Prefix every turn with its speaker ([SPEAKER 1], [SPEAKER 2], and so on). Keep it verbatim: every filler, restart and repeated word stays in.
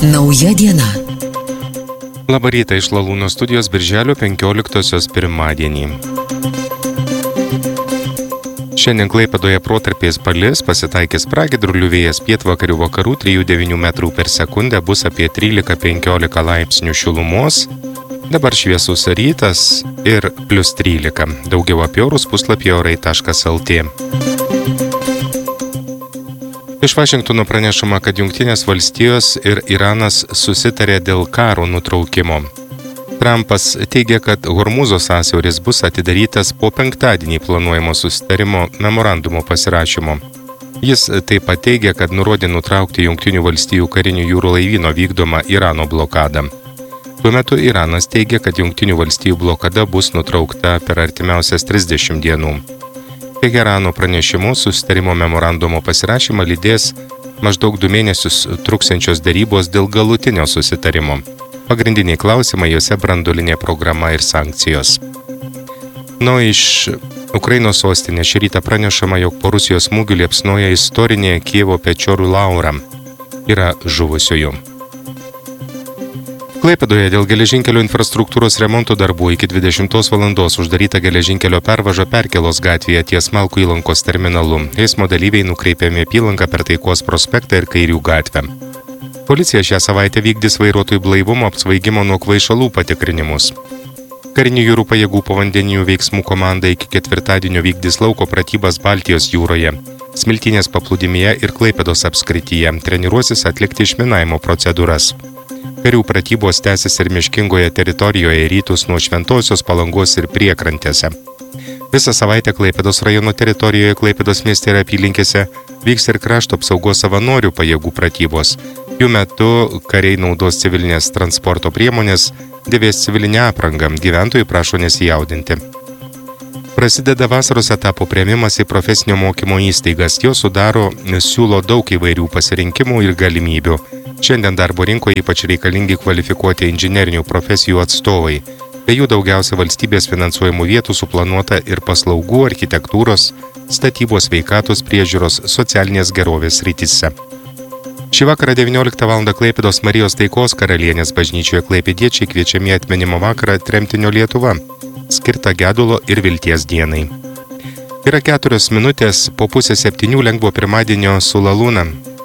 [SPEAKER 1] Nauja diena.
[SPEAKER 2] Labą rytą iš Lalūno studijos birželio penkioliktosios pirmadienį. Šiandien Klaipėdoje protarpiais palis, pasitaikys pragiedrulių, vėjas pietvakarių vakarų trijų devynių metrų per sekundę, bus apie trylika penkiolika laipsnių šilumos. Dabar šviesus rytas ir plius trylika. Daugiau apie orus puslapyje orai taškas lt. Iš Vašingtono pranešama, kad Jungtinės valstijos ir Iranas susitarė dėl karo nutraukimo. Trumpas teigia, kad Hormūzo sąsiauris bus atidarytas po penktadienį planuojamo susitarimo memorandumo pasirašymo. Jis taip pat teigia, kad nurodė nutraukti Jungtinių valstijų karinių jūrų laivyno vykdomą Irano blokadą. Tuo metu Iranas teigia, kad Jungtinių valstijų blokada bus nutraukta per artimiausias trisdešimt dienų. Teherano pranešimu susitarimo memorandumo pasirašymą lydės maždaug du mėnesius truksiančios derybos dėl galutinio susitarimo. Pagrindiniai klausimai juose branduolinė programa ir sankcijos. Nu, iš Ukrainos sostinės šį rytą pranešama, jog po Rusijos smūgių liepsnoja istorinė Kijevo Pečorų Laura. Yra žuvusiųjų. Klaipėdoje dėl geležinkelio infrastruktūros remonto darbų iki dvidešimtos valandos uždaryta geležinkelio pervaža Perkėlos gatvėje ties Malkų įlankos terminalu. Eismo dalyviai nukreipiami apylanką per Taikos prospektą ir Kairių gatvę. Policija šią savaitę vykdys vairuotojų blaivumo apsvaigimo nuo kvaišalų patikrinimus. Karinių jūrų pajėgų povandeninių veiksmų komanda iki ketvirtadienio vykdys lauko pratybas Baltijos jūroje, Smiltynės paplūdimyje ir Klaipėdos apskrityje. Treniruosis atlikti išminavimo procedūras. Karių pratybos tęsis ir miškingoje teritorijoje rytus nuo Šventosios Palangos ir priekrantėse. Visą savaitę Klaipėdos rajono teritorijoje, Klaipėdos mieste ir apylinkėse vyks ir krašto apsaugos savanorių pajėgų pratybos. Jų metu kariai naudos civilinės transporto priemonės, dėvės civilinę aprangą, gyventojai prašo nesijaudinti. Prasideda vasaros etapo priėmimas į profesinio mokymo įstaigas. Jo sudaro siūlo daug įvairių pasirinkimų ir galimybių. Šiandien darbo rinkoje ypač reikalingi kvalifikuoti inžinerinių profesijų atstovai. Be jų daugiausia valstybės finansuojamų vietų suplanuota ir paslaugų, architektūros, statybos, sveikatos priežiūros, socialinės gerovės srityse. Šį vakarą devynioliktą valandą Klaipėdos Marijos Taikos karalienės bažnyčioje klaipėdiečiai kviečiami atminimo vakarą Tremtinio Lietuva, skirtą gedulo ir vilties dienai. Yra keturios minutės po pusės septynių lengvo pirmadienio su Lalūna.